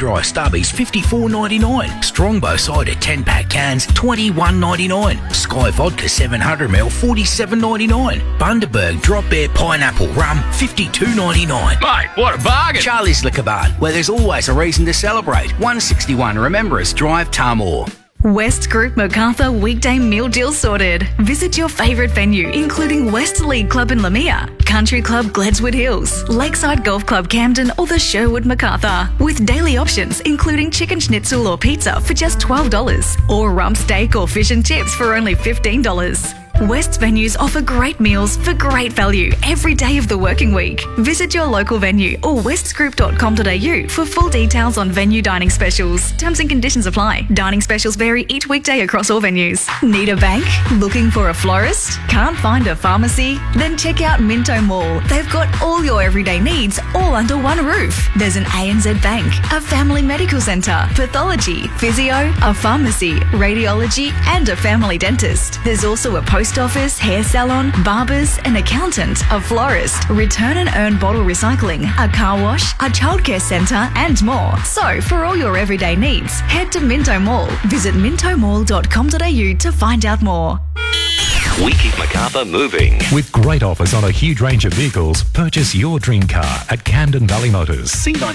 blow-dry stubbies $54.99. Strongbow cider 10-pack cans $21.99. Sky vodka 700ml $47.99. Bundaberg Drop Bear Pineapple Rum $52.99. Mate, what a bargain! Charlie's Liquor Bar, where there's always a reason to celebrate. 161 Remember Us Drive, Tamor. West Group Macarthur weekday meal deal sorted. Visit your favourite venue, including West League Club in Lamia, Country Club Gledswood Hills, Lakeside Golf Club Camden, or the Sherwood Macarthur, with daily options including chicken schnitzel or pizza for just $12, or rump steak or fish and chips for only $15. West's venues offer great meals for great value every day of the working week. Visit your local venue or westgroup.com.au for full details on venue dining specials. Terms and conditions apply. Dining specials vary each weekday across all venues. Need a bank? Looking for a florist? Can't find a pharmacy? Then check out Minto Mall. They've got all your everyday needs all under one roof. There's an ANZ Bank, a family medical centre, pathology, physio, a pharmacy, radiology, and a family dentist. There's also a post office, hair salon, barbers, an accountant, a florist, return and earn bottle recycling, a car wash, a childcare centre, and more. So, for all your everyday needs, head to Minto Mall. Visit mintomall.com.au to find out more. We keep Macarthur moving. With great offers on a huge range of vehicles, purchase your dream car at Camden Valley Motors.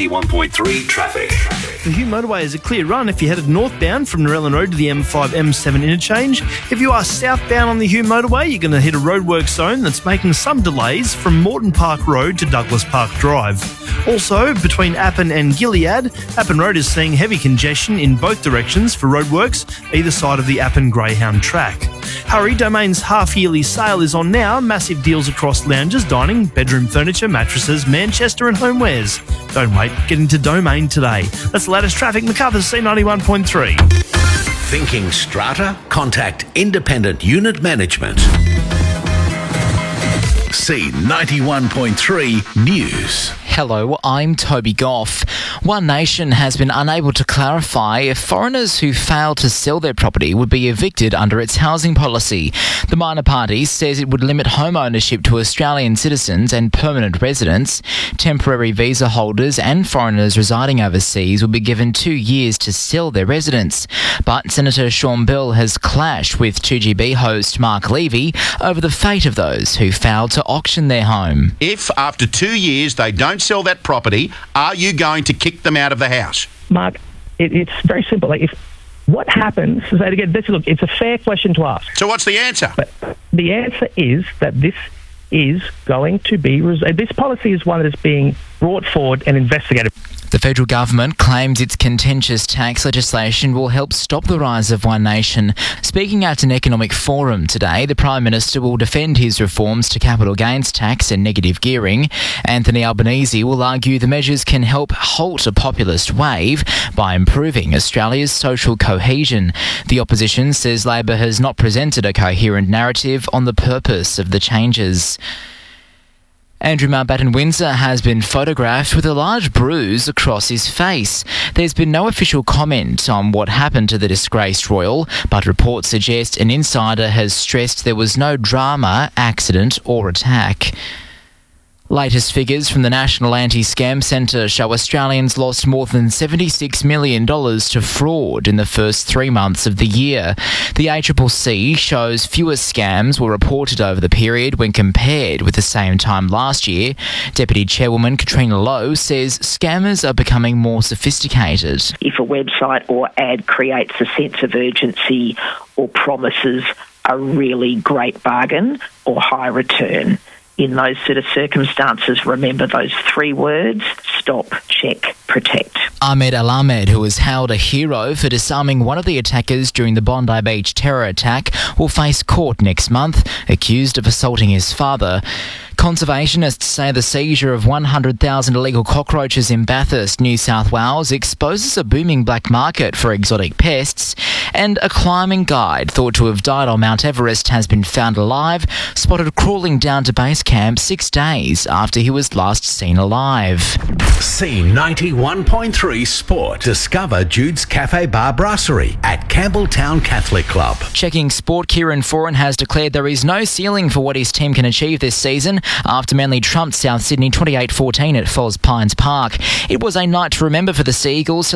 C91.3 traffic. The Hume Motorway is a clear run if you're headed northbound from Narellan Road to the M5-M7 interchange. If you are southbound on the Hume Motorway, you're going to hit a roadwork zone that's making some delays from Moreton Park Road to Douglas Park Drive. Also, between Appin and Gilead, Appin Road is seeing heavy congestion in both directions for roadworks either side of the Appin Greyhound track. Hurry, Domain's half-yearly sale is on now. Massive deals across lounges, dining, bedroom furniture, mattresses, Manchester and homewares. Don't wait, get into Domain today. That's the latest traffic, Macarthur C91.3. Thinking strata? Contact Independent Unit Management. C91.3 News. Hello, I'm Toby Goff. One Nation has been unable to clarify if foreigners who fail to sell their property would be evicted under its housing policy. The minor party says it would limit home ownership to Australian citizens and permanent residents. Temporary visa holders and foreigners residing overseas will be given 2 years to sell their residence. But Senator Sean Bill has clashed with 2GB host Mark Levy over the fate of those who failed to auction their home. If after 2 years they don't sell that property, are you going to kick them out of the house? Mark, it's very simple. Like, what happens, so again, look, it's a fair question to ask. So what's the answer? But the answer is that this is going to be, this policy is one that is being brought forward and investigated. The federal government claims its contentious tax legislation will help stop the rise of One Nation. Speaking at an economic forum today, the Prime Minister will defend his reforms to capital gains tax and negative gearing. Anthony Albanese will argue the measures can help halt a populist wave by improving Australia's social cohesion. The opposition says Labor has not presented a coherent narrative on the purpose of the changes. Andrew Mountbatten-Windsor has been photographed with a large bruise across his face. There's been no official comment on what happened to the disgraced royal, but reports suggest an insider has stressed there was no drama, accident or attack. Latest figures from the National Anti-Scam Centre show Australians lost more than $76 million to fraud in the first 3 months of the year. The ACCC shows fewer scams were reported over the period when compared with the same time last year. Deputy Chairwoman Katrina Lowe says scammers are becoming more sophisticated. If a website or ad creates a sense of urgency or promises a really great bargain or high return, in those sort of circumstances, remember those 3 words: stop, check, protect. Ahmed Al-Ahmed, who was hailed a hero for disarming one of the attackers during the Bondi Beach terror attack, will face court next month, accused of assaulting his father. Conservationists say the seizure of 100,000 illegal cockroaches in Bathurst, New South Wales, exposes a booming black market for exotic pests, and a climbing guide thought to have died on Mount Everest has been found alive, spotted crawling down to base camp 6 days after he was last seen alive. C91.3 Sport. Discover Jude's Cafe Bar Brasserie at Campbelltown Catholic Club. Checking sport, Kieran Foran has declared there is no ceiling for what his team can achieve this season after Manly trumped South Sydney 28-14 at Falls Pines Park. It was a night to remember for the Sea Eagles.